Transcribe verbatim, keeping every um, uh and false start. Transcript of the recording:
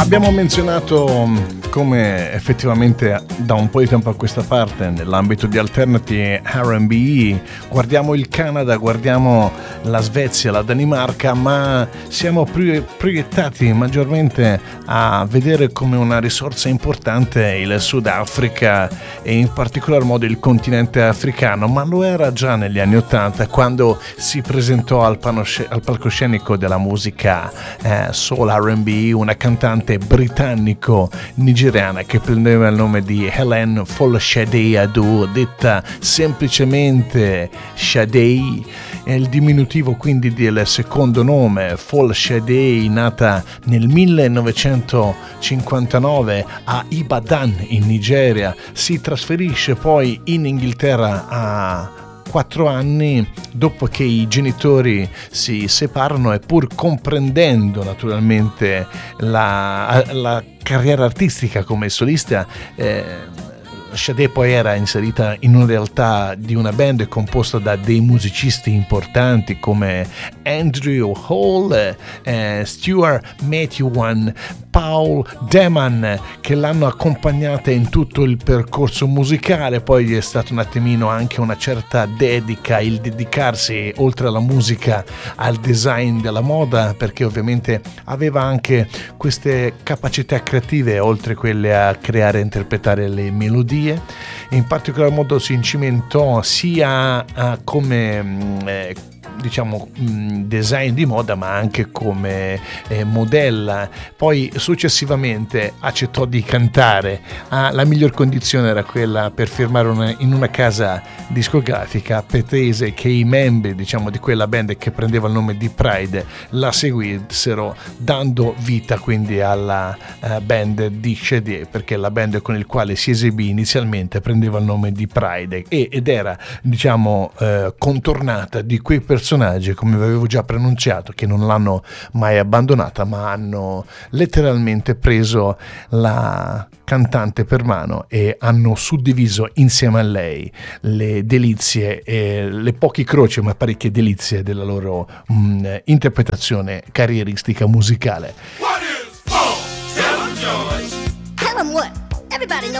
Abbiamo menzionato come effettivamente da un po' di tempo a questa parte nell'ambito di Alternative R and B guardiamo il Canada, guardiamo la Svezia, la Danimarca, ma siamo proiettati maggiormente a vedere come una risorsa importante il Sudafrica e in particolar modo il continente africano, ma lo era già negli anni Ottanta quando si presentò al, panosce- al palcoscenico della musica eh, soul R and B una cantante britannico-nigeriana che prendeva il nome di Helen Folashade Adu, detta semplicemente Sade, è il diminutivo quindi del secondo nome. Folashade, nata nel millenovecentocinquantanove a Ibadan in Nigeria, si trasferisce poi in Inghilterra a quattro anni dopo che i genitori si separano, e pur comprendendo naturalmente la, la carriera artistica come solista, eh, Sade poi era inserita in una realtà di una band composta da dei musicisti importanti come Andrew Hall, eh, Stuart Matthewan, Paul Deman, che l'hanno accompagnata in tutto il percorso musicale. Poi gli è stato un attimino anche una certa dedica, il dedicarsi oltre alla musica al design della moda, perché ovviamente aveva anche queste capacità creative oltre quelle a creare e interpretare le melodie. In particolar modo si incimentò sia uh, come eh, diciamo design di moda, ma anche come eh, modella. Poi successivamente accettò di cantare. Ah, la miglior condizione era quella per firmare una, in una casa discografica, pretese che i membri, diciamo, di quella band che prendeva il nome di Pride la seguissero, dando vita quindi alla uh, band di Sade, perché la band con il quale si esibì inizialmente prendeva il nome di Pride e, ed era, diciamo, uh, contornata di quei personaggi, come vi avevo già pronunciato, che non l'hanno mai abbandonata, ma hanno letteralmente preso la cantante per mano e hanno suddiviso insieme a lei le delizie e le poche croci, ma parecchie delizie della loro mh, interpretazione carrieristica musicale. What is Paul? Tell him, George. Tell him what? Everybody knows